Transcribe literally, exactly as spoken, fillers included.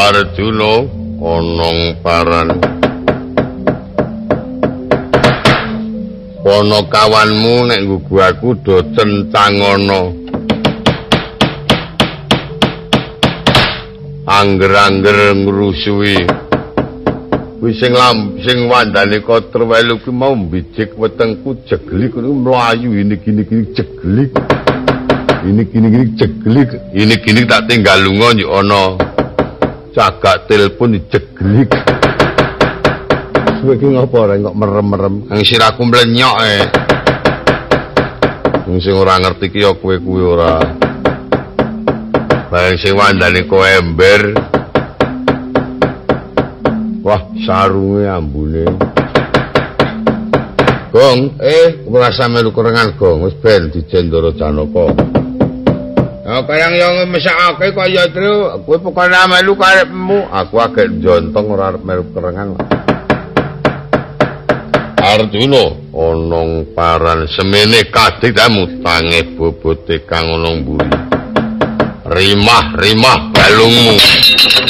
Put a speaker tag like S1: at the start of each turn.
S1: Arjuna onong paran. Kono kawanmu nek nggugu aku do cencangono. Angger-angger ngrusuhi. Kuwi sing lam sing wandane Katrewelu kuwi mau mbijik wetengku jeglik kuwi mlayu ini gini gini jeglik. Ini gini gini jeglik. Ini gini tak tinggal lunga yo ana cagak telepon dijeglik. Kowe iki ngopo rek kok merem-merem? Kang sirahku mlenyok e. Wong sing ora ngerti ki ya kowe kuwi ora. Bae sing wandane kowe ember. Wah, sarunge ambune. Gong, eh, merasa melu kerengan gong, wis ben dijendoro Janaka. Ya barang yang mesakake kaya tru, kowe pokoke melu karepmu, aku agek jontong ora arep melu kerengan. Arjuna onong paran semene kadhitamu tange bobote kang ana mburi. Rimah rimah balungmu.